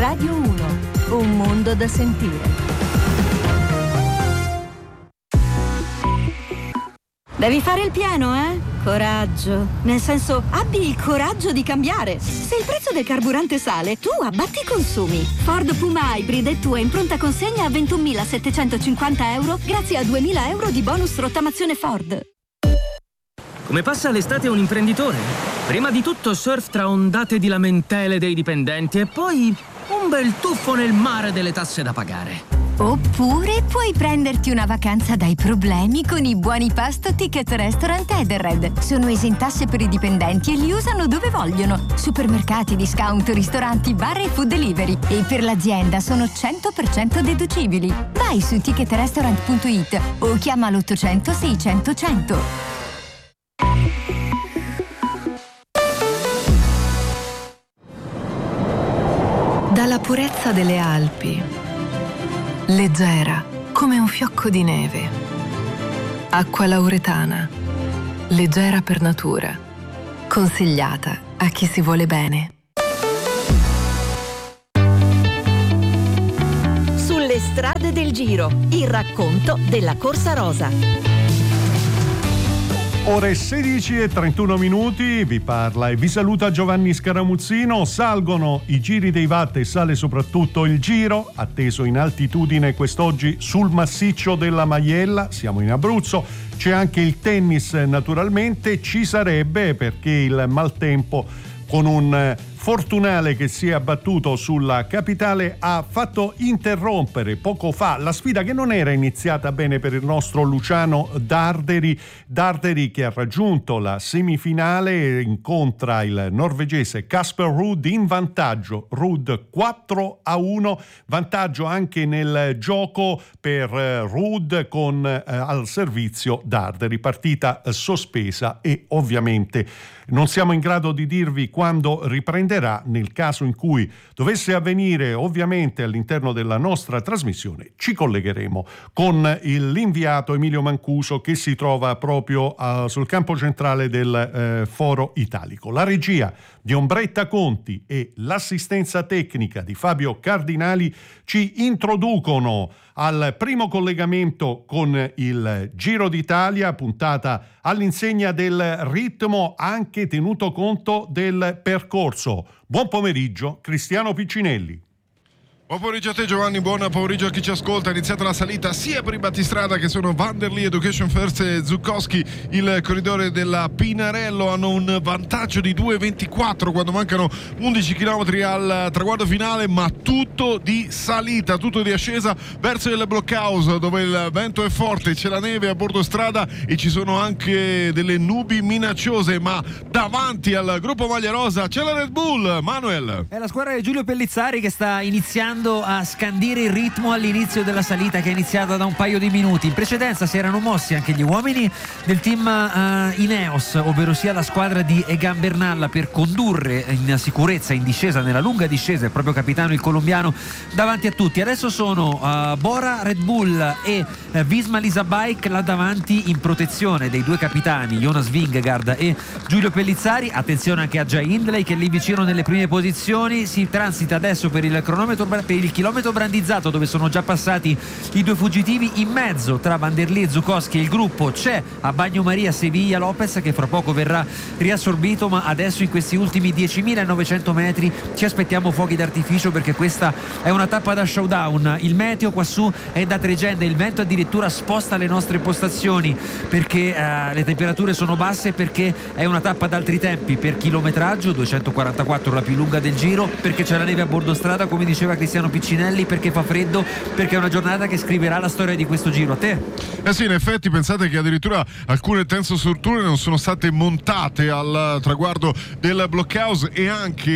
Radio 1, un mondo da sentire. Devi fare il pieno, Coraggio. Nel senso, abbi il coraggio di cambiare. Se il prezzo del carburante sale, tu abbatti i consumi. Ford Puma Hybrid è tua in pronta consegna a 21.750 euro grazie a 2.000 euro di bonus rottamazione Ford. Come passa l'estate un imprenditore? Prima di tutto surf tra ondate di lamentele dei dipendenti e poi un bel tuffo nel mare delle tasse da pagare. Oppure puoi prenderti una vacanza dai problemi con i buoni pasto Ticket Restaurant Edenred. Sono esentasse per i dipendenti e li usano dove vogliono. Supermercati, discount, ristoranti, bar e food delivery. E per l'azienda sono 100% deducibili. Vai su ticketrestaurant.it o chiama l'800 600 100. Dalla purezza delle Alpi, leggera come un fiocco di neve. Acqua lauretana, leggera per natura, consigliata a chi si vuole bene. Sulle strade del Giro, il racconto della Corsa Rosa. Ore 16:31, vi parla e vi saluta Giovanni Scaramuzzino. Salgono i giri dei Watt e sale soprattutto il Giro, atteso in altitudine quest'oggi sul massiccio della Maiella, siamo in Abruzzo. C'è anche il tennis naturalmente, ci sarebbe perché il maltempo con un fortunale che si è abbattuto sulla capitale ha fatto interrompere poco fa la sfida che non era iniziata bene per il nostro Luciano Darderi che ha raggiunto la semifinale, incontra il norvegese Casper Ruud in vantaggio, Ruud 4-1, vantaggio anche nel gioco per Ruud con al servizio Darderi, partita sospesa e ovviamente non siamo in grado di dirvi quando riprenderà. Nel caso in cui dovesse avvenire, ovviamente all'interno della nostra trasmissione ci collegheremo con l'inviato Emilio Mancuso che si trova proprio sul campo centrale del Foro Italico. La regia di Ombretta Conti e l'assistenza tecnica di Fabio Cardinali ci introducono al primo collegamento con il Giro d'Italia, puntata all'insegna del ritmo anche tenuto conto del percorso. Buon pomeriggio, Cristiano Piccinelli. Buon pomeriggio a te Giovanni, buon pomeriggio a chi ci ascolta. È iniziata la salita sia per i battistrada che sono Vanderlei, Education First e Zuccoschi. Il corridore della Pinarello hanno un vantaggio di 2,24 quando mancano 11 km al traguardo finale, ma tutto di salita, tutto di ascesa verso il blockhouse dove il vento è forte, c'è la neve a bordo strada e ci sono anche delle nubi minacciose, ma davanti al gruppo maglia rosa c'è la Red Bull. Manuel. È la squadra di Giulio Pellizzari che sta iniziando a scandire il ritmo all'inizio della salita che è iniziata da un paio di minuti. In precedenza si erano mossi anche gli uomini del team Ineos, ovvero sia la squadra di Egan Bernal, per condurre in sicurezza in discesa, nella lunga discesa, il proprio capitano, il colombiano, davanti a tutti. Adesso sono Bora Red Bull e Visma Lease Bike là davanti in protezione dei due capitani Jonas Vingegaard e Giulio Pellizzari. Attenzione anche a Jay Hindley che è lì vicino nelle prime posizioni. Si transita adesso per il chilometro brandizzato dove sono già passati i due fuggitivi. In mezzo tra Vanderlei e Zuccoschi e il gruppo c'è a bagnomaria Sevilla Lopez che fra poco verrà riassorbito, ma adesso in questi ultimi 10.900 metri ci aspettiamo fuochi d'artificio perché questa è una tappa da showdown. Il meteo quassù è da tregenda, il vento addirittura sposta le nostre postazioni perché le temperature sono basse, perché è una tappa ad altri tempi per chilometraggio, 244 la più lunga del Giro, perché c'è la neve a bordo strada come diceva Cristiano Piccinelli, perché fa freddo, perché è una giornata che scriverà la storia di questo Giro. A te? Sì, in effetti pensate che addirittura alcune tensostrutture non sono state montate al traguardo del blockhouse e anche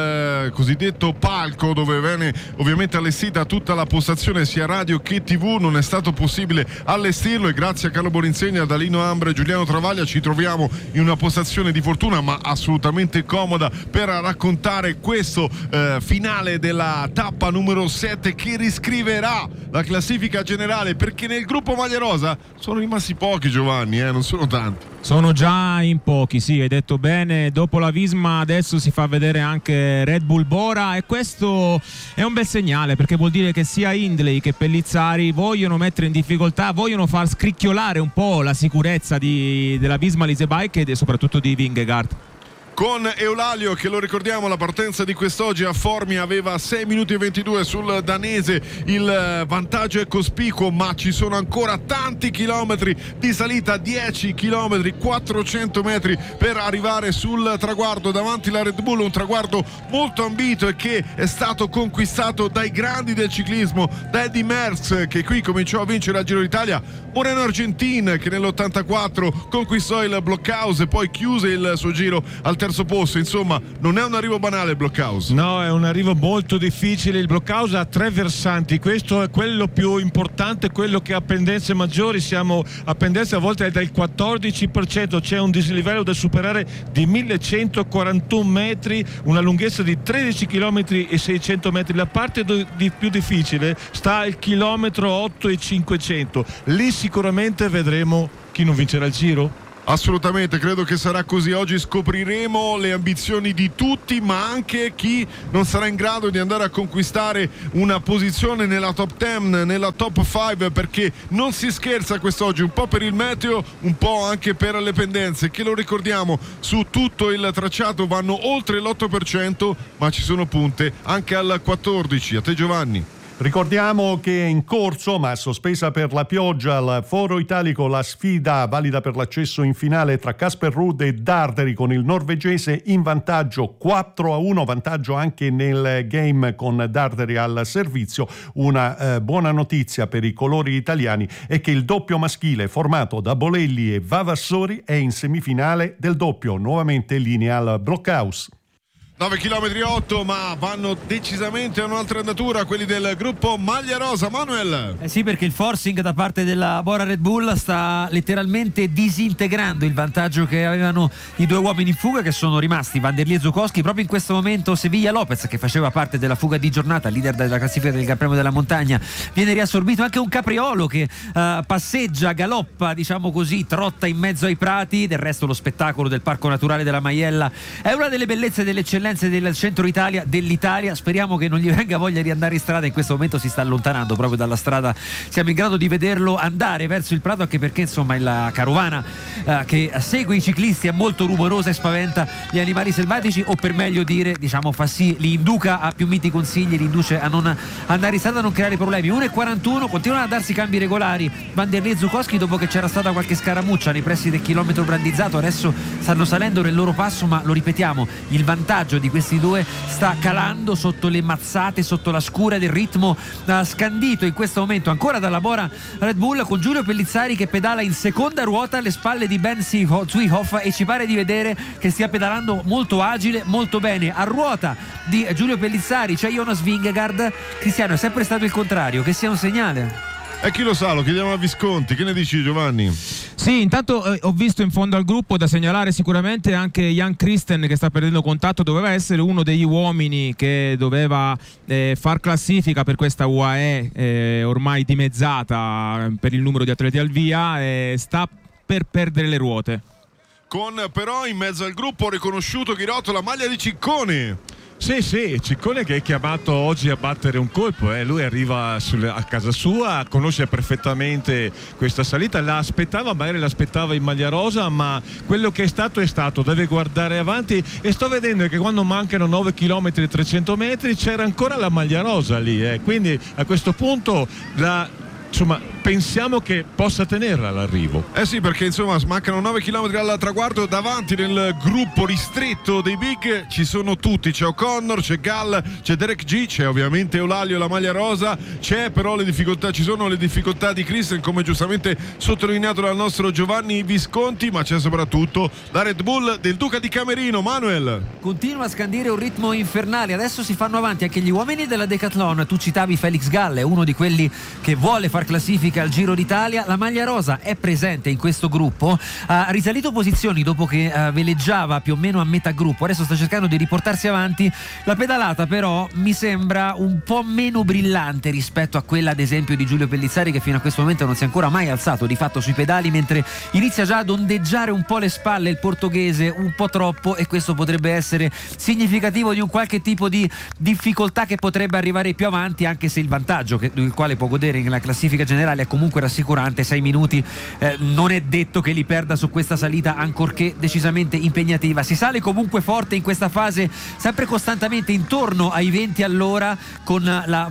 il cosiddetto palco dove viene ovviamente allestita tutta la postazione sia radio che TV non è stato possibile allestirlo e grazie a Carlo Boninsegna, Dalino Ambra e Giuliano Travaglia ci troviamo in una postazione di fortuna ma assolutamente comoda per raccontare questo finale della tappa tappa numero 7 che riscriverà la classifica generale, perché nel gruppo maglia rosa sono rimasti pochi, Giovanni, non sono tanti. Sono già in pochi, sì, hai detto bene. Dopo la Visma adesso si fa vedere anche Red Bull Bora, e questo è un bel segnale, perché vuol dire che sia Hindley che Pellizzari vogliono mettere in difficoltà, vogliono far scricchiolare un po' la sicurezza della Visma Lease Bike e soprattutto di Vingegaard. Con Eulalia, che lo ricordiamo, la partenza di quest'oggi a Formia aveva 6 minuti e 22 sul danese, il vantaggio è cospicuo, ma ci sono ancora tanti chilometri di salita, 10 chilometri, 400 metri per arrivare sul traguardo davanti la Red Bull, un traguardo molto ambito e che è stato conquistato dai grandi del ciclismo, da Eddy Merckx, che qui cominciò a vincere al Giro d'Italia, Moreno Argentin, che nell'84 conquistò il Blockhouse e poi chiuse il suo giro al terzo posto. Insomma, non è un arrivo banale il Blockhouse. No, è un arrivo molto difficile. Il Blockhouse ha 3 versanti, questo è quello più importante, quello che ha pendenze maggiori. Siamo a pendenze a volte del 14%, c'è un dislivello da superare di 1141 metri, una lunghezza di 13 km e 600 metri. La parte più difficile sta al chilometro 8 e 500. Lì sicuramente vedremo chi non vincerà il Giro. Assolutamente, credo che sarà così. Oggi scopriremo le ambizioni di tutti, ma anche chi non sarà in grado di andare a conquistare una posizione nella top 10, nella top 5, perché non si scherza quest'oggi, un po' per il meteo, un po' anche per le pendenze, che lo ricordiamo, su tutto il tracciato vanno oltre l'8%, ma ci sono punte anche al 14%. A te, Giovanni. Ricordiamo che è in corso, ma sospesa per la pioggia, al Foro Italico la sfida valida per l'accesso in finale tra Casper Ruud e Darderi, con il norvegese in vantaggio 4-1, vantaggio anche nel game con Darderi al servizio. Una buona notizia per i colori italiani è che il doppio maschile formato da Bolelli e Vavassori è in semifinale del doppio, nuovamente in linea al Blockhouse. 9 km 8, ma vanno decisamente a un'altra andatura quelli del gruppo maglia rosa. Manuel. Sì, perché il forcing da parte della Bora Red Bull sta letteralmente disintegrando il vantaggio che avevano i due uomini in fuga, che sono rimasti Vanderlei e Zucoschi. Proprio in questo momento Sevilla Lopez, che faceva parte della fuga di giornata, leader della classifica del Gran Premio della Montagna, viene riassorbito. Anche un Capriolo che passeggia, galoppa, diciamo così, trotta in mezzo ai prati. Del resto lo spettacolo del Parco Naturale della Maiella è una delle bellezze e delle eccellenze del centro Italia, dell'Italia. Speriamo che non gli venga voglia di andare in strada. In questo momento si sta allontanando proprio dalla strada, siamo in grado di vederlo andare verso il prato, anche perché insomma la carovana che segue i ciclisti è molto rumorosa e spaventa gli animali selvatici, o per meglio dire, diciamo, fa sì, li induca a più miti consigli, li induce a non andare in strada, a non creare problemi. 1:41, continuano a darsi cambi regolari Vanderlei e Zucoschi dopo che c'era stata qualche scaramuccia nei pressi del chilometro brandizzato. Adesso stanno salendo nel loro passo, ma lo ripetiamo, il vantaggio di questi due sta calando sotto le mazzate, sotto la scura del ritmo scandito in questo momento ancora dalla Bora Red Bull, con Giulio Pellizzari che pedala in seconda ruota alle spalle di Ben Zwihoff, e ci pare di vedere che stia pedalando molto agile, molto bene. A ruota di Giulio Pellizzari c'è Jonas Vingegaard. Cristiano, è sempre stato il contrario, che sia un segnale? E chi lo sa, lo chiediamo a Visconti. Che ne dici, Giovanni? Sì, intanto ho visto in fondo al gruppo, da segnalare sicuramente anche Jan Christen, che sta perdendo contatto. Doveva essere uno degli uomini che doveva far classifica per questa UAE ormai dimezzata per il numero di atleti al via, sta per perdere le ruote. Con però in mezzo al gruppo riconosciuto Ghirotto la maglia di Ciccone. Sì, Ciccone che è chiamato oggi a battere un colpo, lui arriva a casa sua, conosce perfettamente questa salita, magari l'aspettava in maglia rosa, ma quello che è stato, deve guardare avanti, e sto vedendo che quando mancano 9 km e 300 metri c'era ancora la maglia rosa lì, quindi a questo punto pensiamo che possa tenerla all'arrivo. Sì, perché insomma mancano 9 km al traguardo. Davanti nel gruppo ristretto dei big ci sono tutti, c'è O'Connor, c'è Gall, c'è Derek G, c'è ovviamente Eulalia la maglia rosa, c'è però ci sono le difficoltà di Christen, come giustamente sottolineato dal nostro Giovanni Visconti, ma c'è soprattutto la Red Bull del Duca di Camerino. Manuel continua a scandire un ritmo infernale. Adesso si fanno avanti anche gli uomini della Decathlon. Tu citavi Felix Gall, è uno di quelli che vuole far classifica classifica al Giro d'Italia. La maglia rosa è presente in questo gruppo, ha risalito posizioni dopo che veleggiava più o meno a metà gruppo, adesso sta cercando di riportarsi avanti. La pedalata però mi sembra un po' meno brillante rispetto a quella ad esempio di Giulio Pellizzari, che fino a questo momento non si è ancora mai alzato di fatto sui pedali, mentre inizia già ad ondeggiare un po' le spalle il portoghese, un po' troppo, e questo potrebbe essere significativo di un qualche tipo di difficoltà che potrebbe arrivare più avanti, anche se il vantaggio il quale può godere nella classifica generale è comunque rassicurante. 6 minuti non è detto che li perda su questa salita, ancorché decisamente impegnativa. Si sale comunque forte in questa fase, sempre costantemente intorno ai 20 all'ora, con la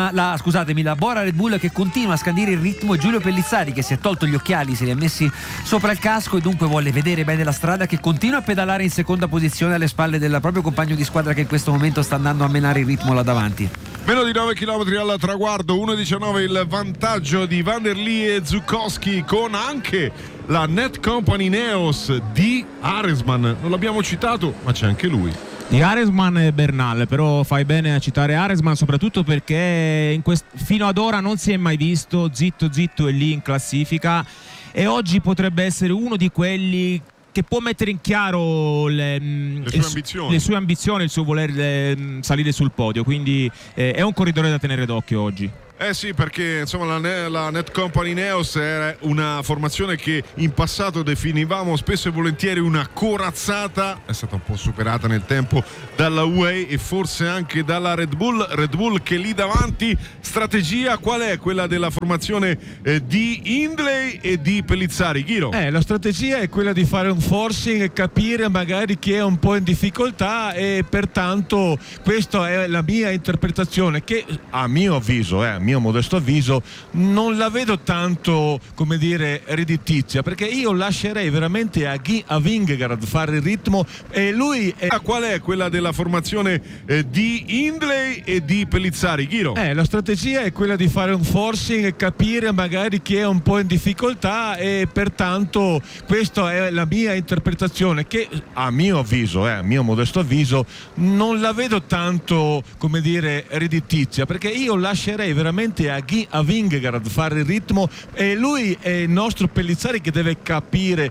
Bora Red Bull che continua a scandire il ritmo, e Giulio Pellizzari che si è tolto gli occhiali, se li ha messi sopra il casco e dunque vuole vedere bene la strada, che continua a pedalare in seconda posizione alle spalle del proprio compagno di squadra che in questo momento sta andando a menare il ritmo là davanti. Meno di 9 km al traguardo, 1.19 il vantaggio di Van der Lee e Zuccoschi, con anche la Net Company Ineos di Aresman. Non l'abbiamo citato, ma c'è anche lui. Di Aresman e Bernal, però fai bene a citare Aresman, soprattutto perché fino ad ora non si è mai visto, zitto è lì in classifica, e oggi potrebbe essere uno di quelli che può mettere in chiaro le sue ambizioni, il suo voler salire sul podio, quindi è un corridore da tenere d'occhio oggi. Sì, perché insomma la Net Company Ineos è una formazione che in passato definivamo spesso e volentieri una corazzata, è stata un po' superata nel tempo dalla UAE e forse anche dalla Red Bull che lì davanti. Strategia qual è? Quella della formazione di Hindley e di Pellizzari, Ghiro? La strategia è quella di fare un forcing e capire magari chi è un po' in difficoltà, e pertanto questa è la mia interpretazione, che a mio avviso mio modesto avviso non la vedo tanto, come dire, redditizia, perché io lascerei veramente a Vingegaard fare il ritmo, e lui qual è? Quella della formazione di Hindley e di Pellizzari, Ghiro? La strategia è quella di fare un forcing e capire magari chi è un po' in difficoltà, e pertanto questa è la mia interpretazione, che a mio avviso a mio modesto avviso non la vedo tanto, come dire, redditizia, perché io lascerei veramente a Vingegaard fare il ritmo, e lui è il nostro Pellizzari che deve capire